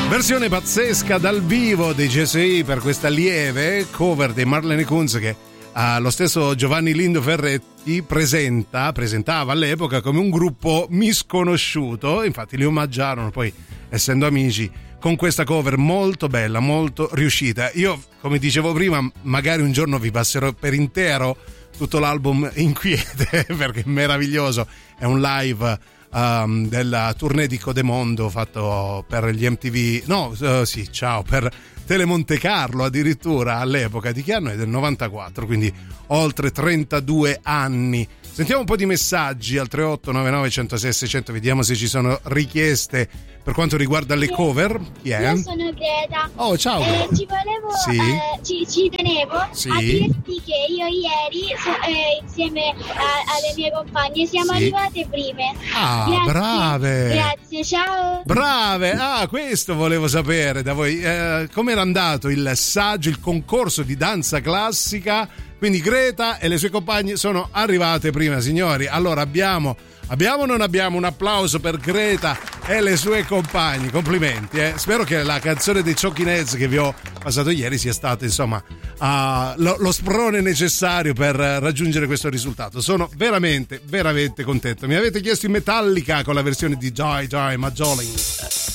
Versione pazzesca dal vivo dei GSI per questa lieve cover dei Marlene Kunz che lo stesso Giovanni Lindo Ferretti presentava all'epoca come un gruppo misconosciuto. Infatti li omaggiarono poi, essendo amici, con questa cover molto bella, molto riuscita. Io, come dicevo prima, magari un giorno vi passerò per intero tutto l'album Inquiete perché è meraviglioso. È un live della tournée di Codemondo fatto per gli MTV, per Telemonte Carlo addirittura all'epoca. Di che anno è? Del 94, quindi oltre 32 anni. Sentiamo un po' di messaggi al 3899 106 600, vediamo se ci sono richieste per quanto riguarda le cover. Chi è? Io sono Greta. Oh, ciao. Ci volevo, ci tenevo a dirti che io ieri insieme alle mie compagne siamo arrivate prime. Ah, grazie, brave. Grazie, ciao. Brave, questo volevo sapere da voi. Com'era andato il saggio, il concorso di danza classica? Quindi Greta e le sue compagne sono arrivate prima, signori. Allora abbiamo o non abbiamo un applauso per Greta e le sue compagne? Complimenti, Spero che la canzone dei Talking Heads che vi ho passato ieri sia stata, insomma, lo sprone necessario per raggiungere questo risultato. Sono veramente, veramente contento. Mi avete chiesto in Metallica con la versione di Joy Majoling.